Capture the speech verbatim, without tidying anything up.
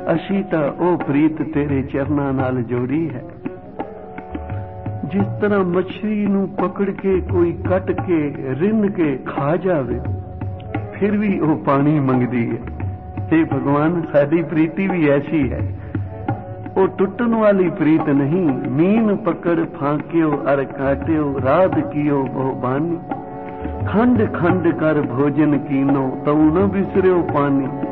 असी तां ओ प्रीत तेरे चरनां नाल जोड़ी है। जिस तरह मछली नूं पकड़ के कोई कट के रिन के खा जावे, फिर भी वो पानी मंगदी है। हे भगवान, साडी प्रीति भी ऐसी है, वो टुटन वाली प्रीत नहीं। मीन पकड़ फांक्यो अर काट्यो, राध कियो बहु बानी। खंड खंड कर भोजन कीनो, तऊ न बिसर्यो पानी।